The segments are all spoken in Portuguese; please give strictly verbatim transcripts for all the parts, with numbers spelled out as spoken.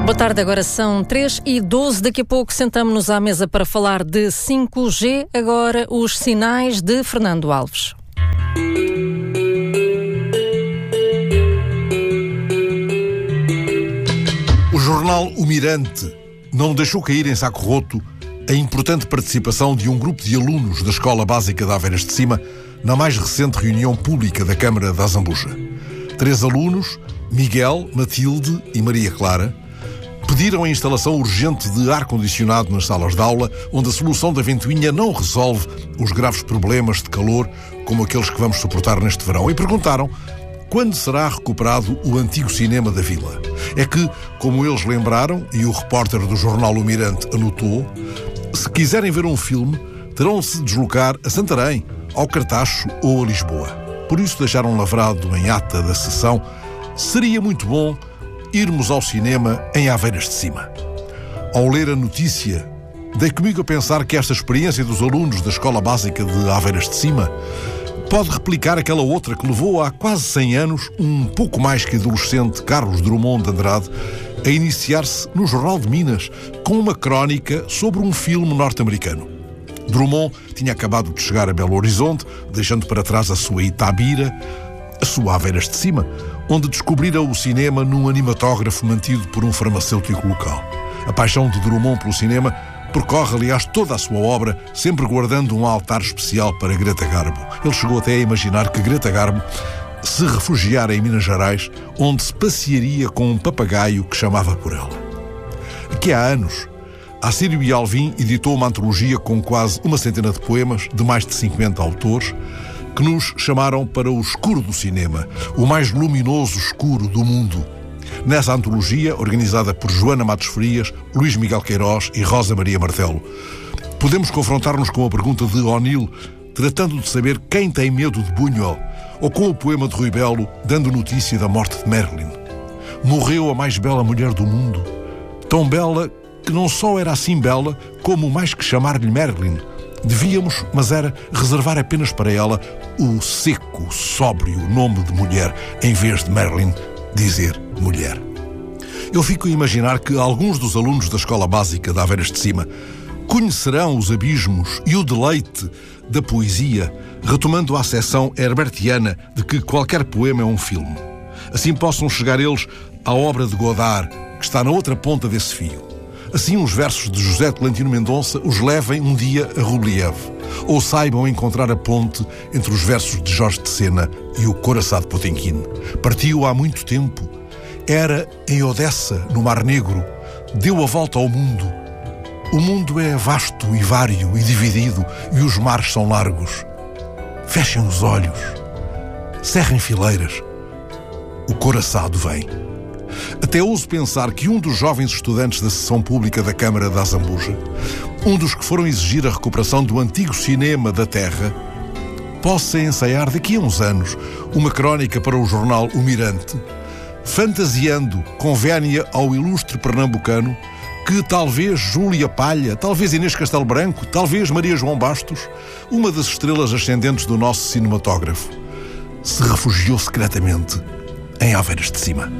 Boa tarde, agora são três e doze. Daqui a pouco sentamos-nos à mesa para falar de cinco G. Agora os sinais de Fernando Alves. O jornal O Mirante não deixou cair em saco roto a importante participação de um grupo de alunos da Escola Básica de Aveiras de Cima na mais recente reunião pública da Câmara da Azambuja. Três alunos, Miguel, Matilde e Maria Clara, pediram a instalação urgente de ar-condicionado nas salas de aula, onde a solução da ventoinha não resolve os graves problemas de calor como aqueles que vamos suportar neste verão. E perguntaram quando será recuperado o antigo cinema da vila. É que, como eles lembraram, e o repórter do jornal O Mirante anotou, se quiserem ver um filme, terão de se deslocar a Santarém, ao Cartacho ou a Lisboa. Por isso deixaram lavrado em ata da sessão: seria muito bom irmos ao cinema em Aveiras de Cima. Ao ler a notícia, dei comigo a pensar que esta experiência dos alunos da Escola Básica de Aveiras de Cima pode replicar aquela outra que levou há quase cem anos um pouco mais que adolescente Carlos Drummond de Andrade a iniciar-se no Jornal de Minas com uma crónica sobre um filme norte-americano. Drummond tinha acabado de chegar a Belo Horizonte, deixando para trás a sua Itabira, a sua Aveiras de Cima, onde descobrira o cinema num animatógrafo mantido por um farmacêutico local. A paixão de Drummond pelo cinema percorre, aliás, toda a sua obra, sempre guardando um altar especial para Greta Garbo. Ele chegou até a imaginar que Greta Garbo se refugiara em Minas Gerais, onde se passearia com um papagaio que chamava por ela. Aqui há anos, Assírio e Alvim editou uma antologia com quase uma centena de poemas de mais de cinquenta autores, que nos chamaram para o escuro do cinema, o mais luminoso escuro do mundo. Nessa antologia, organizada por Joana Matos Frias, Luís Miguel Queiroz e Rosa Maria Martelo, podemos confrontar-nos com a pergunta de O'Neill, tratando de saber quem tem medo de Buñuel, ou com o poema de Rui Belo, dando notícia da morte de Merlin. Morreu a mais bela mulher do mundo, tão bela que não só era assim bela, como mais que chamar-lhe Merlin, devíamos, mas era, reservar apenas para ela o seco, sóbrio nome de mulher, em vez de Merlin dizer mulher. Eu fico a imaginar que alguns dos alunos da Escola Básica de Aveiras de Cima conhecerão os abismos e o deleite da poesia, retomando a acessão herbertiana de que qualquer poema é um filme. Assim possam chegar eles à obra de Godard, que está na outra ponta desse fio. Assim os versos de José Tolentino Mendonça os levem um dia a Rubliev, ou saibam encontrar a ponte entre os versos de Jorge de Sena e o Coração de Potemkin. Partiu há muito tempo, era em Odessa, no Mar Negro, deu a volta ao mundo. O mundo é vasto e vário e dividido, e os mares são largos. Fechem os olhos, cerrem fileiras, o coraçado vem. Até ouso pensar que um dos jovens estudantes da sessão pública da Câmara da Azambuja, um dos que foram exigir a recuperação do antigo cinema da terra, possa ensaiar daqui a uns anos uma crónica para o jornal O Mirante, fantasiando com vénia ao ilustre pernambucano que talvez Júlia Palha, talvez Inês Castelo Branco, talvez Maria João Bastos, uma das estrelas ascendentes do nosso cinematógrafo, se refugiou secretamente em Aveiras de Cima.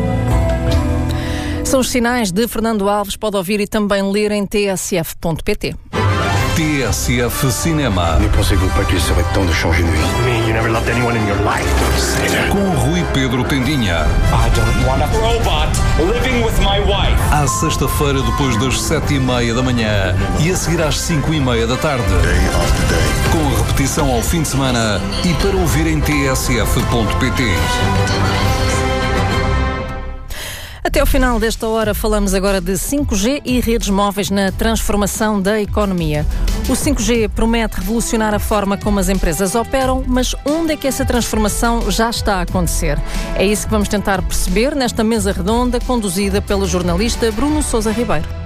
São os sinais de Fernando Alves. Pode ouvir e também ler em t s f ponto p t. T S F Cinéma. Ne pensez-vous pas qu'il serait temps de changer de vie? Me, you never loved anyone in your life. Say that. Com Rui Pedro Tendinha. I don't want a robot living with my wife. À sexta-feira, depois das sete e meia da manhã e a seguir às cinco e meia da tarde. Day after day. Com a repetição ao fim de semana e para ouvir em t s f ponto p t. Até ao final desta hora falamos agora de cinco G e redes móveis na transformação da economia. O cinco G promete revolucionar a forma como as empresas operam, mas onde é que essa transformação já está a acontecer? É isso que vamos tentar perceber nesta mesa redonda conduzida pelo jornalista Bruno Sousa Ribeiro.